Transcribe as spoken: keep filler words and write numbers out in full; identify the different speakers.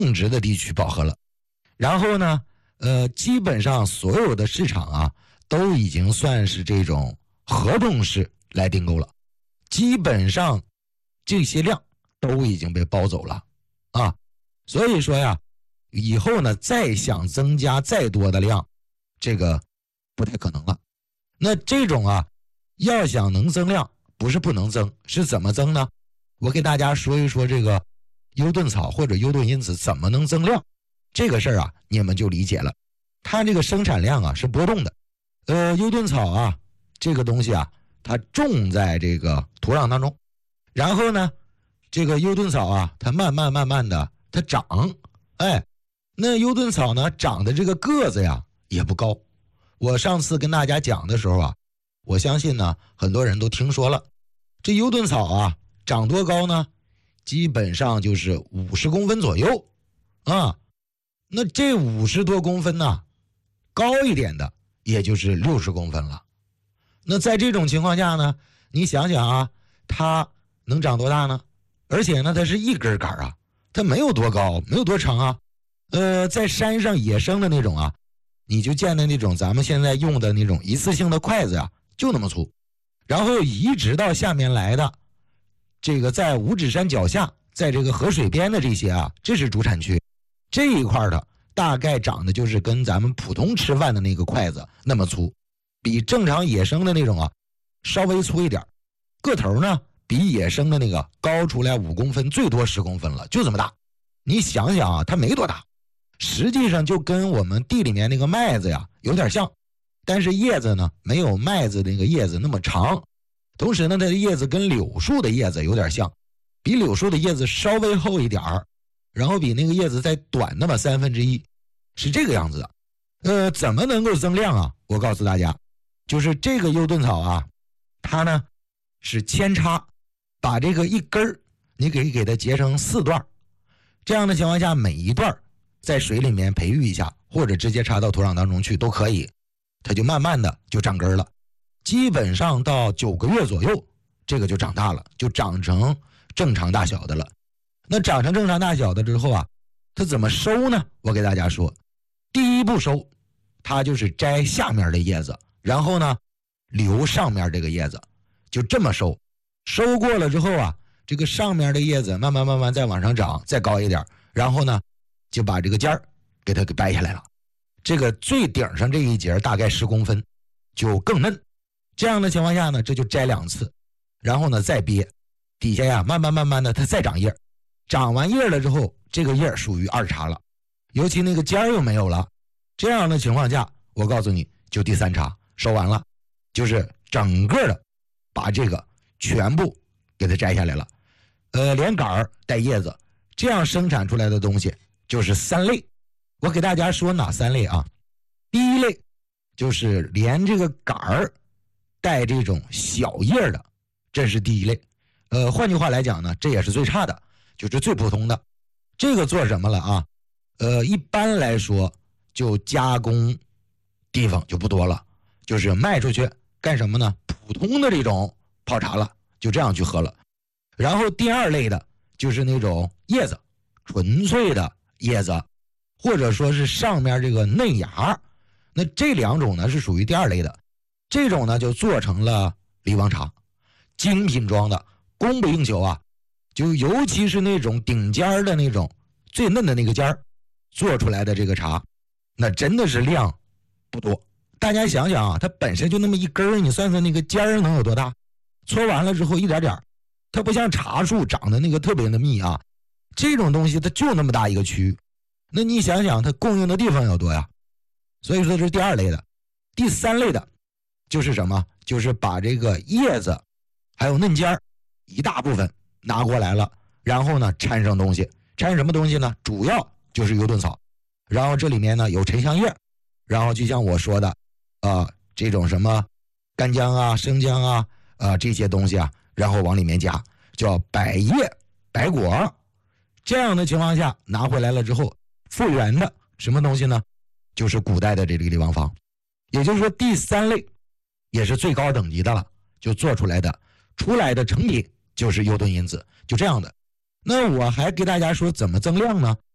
Speaker 1: 种植的地区饱和了。然后呢，呃，基本上所有的市场啊，都已经算是这种合同式来订购了，基本上这些量都已经被包走了啊。所以说呀，以后呢再想增加再多的量，这个不太可能了。那这种啊，要想能增量，不是不能增，是怎么增呢？我给大家说一说这个优盾草或者优盾因子怎么能增量。这个事儿啊，你们就理解了。它这个生产量啊是波动的。呃，优盾草啊，这个东西啊，它种在这个土壤当中，然后呢，这个优盾草啊，它慢慢慢慢的它长，哎，那优盾草呢长的这个个子呀也不高。我上次跟大家讲的时候啊，我相信呢很多人都听说了，这优盾草啊长多高呢？基本上就是五十公分左右啊。那这五十多公分呢，高一点的也就是六十公分了。那在这种情况下呢，你想想啊，它能长多大呢？而且呢，它是一根杆啊，它没有多高，没有多长啊。呃，在山上野生的那种啊，你就见的那种咱们现在用的那种一次性的筷子啊，就那么粗。然后移植到下面来的，这个在五指山脚下，在这个河水边的这些啊，这是主产区。这一块的大概长得就是跟咱们普通吃饭的那个筷子那么粗，比正常野生的那种啊稍微粗一点，个头呢比野生的那个高出来五公分，最多十公分了，就这么大。你想想啊，它没多大，实际上就跟我们地里面那个麦子呀有点像，但是叶子呢没有麦子那个叶子那么长，同时呢它的叶子跟柳树的叶子有点像，比柳树的叶子稍微厚一点儿，然后比那个叶子再短那么三分之一，是这个样子的。呃，怎么能够增量啊？我告诉大家，就是这个优盾草啊，它呢是扦插，把这个一根儿你可以给它截成四段，这样的情况下，每一段在水里面培育一下，或者直接插到土壤当中去都可以，它就慢慢的就长根了。基本上到九个月左右，这个就长大了，就长成正常大小的了。那长成正常大小的之后啊，它怎么收呢？我给大家说，第一步收，它就是摘下面的叶子，然后呢留上面这个叶子，就这么收。收过了之后啊，这个上面的叶子慢慢慢慢再往上长，再高一点，然后呢就把这个尖儿给它给掰下来了。这个最顶上这一节大概十公分，就更嫩。这样的情况下呢，这就摘两次，然后呢再憋，底下呀慢慢慢慢的它再长叶。长完叶了之后，这个叶属于二茬了，尤其那个尖儿又没有了。这样的情况下，我告诉你，就第三茬收完了，就是整个的把这个全部给它摘下来了，呃，连杆儿带叶子，这样生产出来的东西就是三类。我给大家说哪三类啊？第一类就是连这个杆儿带这种小叶的，这是第一类。呃，换句话来讲呢，这也是最差的。就是最普通的，这个做什么了啊？呃，一般来说就加工地方就不多了，就是卖出去干什么呢？普通的这种泡茶了，就这样去喝了。然后第二类的就是那种叶子，纯粹的叶子，或者说是上面这个嫩芽，那这两种呢是属于第二类的。这种呢就做成了梨王茶，精品装的，供不应求啊。就尤其是那种顶尖的那种最嫩的那个尖儿做出来的这个茶，那真的是量不多。大家想想啊，它本身就那么一根儿，你算算那个尖儿能有多大？搓完了之后一点点，它不像茶树长得那个特别的密啊，这种东西它就那么大一个区域，那你想想它供应的地方有多呀？所以说这是第二类的。第三类的就是什么？就是把这个叶子还有嫩尖儿一大部分拿过来了，然后呢掺上东西，掺什么东西呢？主要就是优盾草，然后这里面呢有沉香叶，然后就像我说的啊、呃，这种什么干姜啊、生姜啊啊、呃、这些东西啊，然后往里面加，叫百叶百果。这样的情况下拿回来了之后，复原的什么东西呢？就是古代的这个梨王坊，也就是说第三类也是最高等级的了，就做出来的出来的成品就是优盾因子，就这样的。那我还给大家说怎么增量呢？